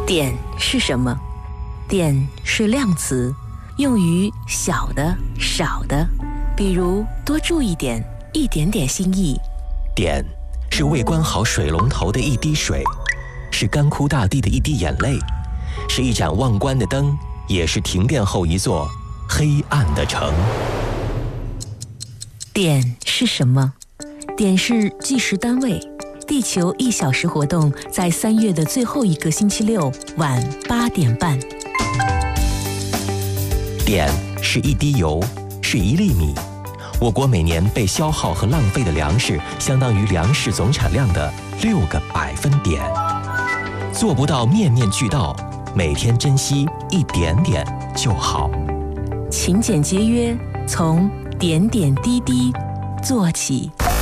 点是什么？点是量词，用于小的、少的，比如多注一点、一点点心意。 点是未关好水龙头的一滴水，是干枯大地的一滴眼泪，是一盏忘关的灯，也是停电后一座黑暗的城。 点是什么？点是计时单位。地球1小时活动在3月的最后一个星期六晚8点半。 点是一滴油，是1粒米。我国每年被消耗和浪费的粮食，相当于粮食总产量的6个百分点。做不到面面俱到，每天珍惜一点点就好。 勤俭节约，从点点滴滴做起。